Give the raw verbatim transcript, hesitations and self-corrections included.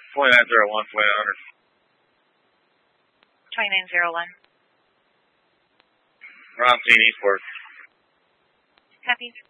twenty-nine zero one, twenty-nine hundred. twenty-nine zero one. We're on scene Eastport. Copy.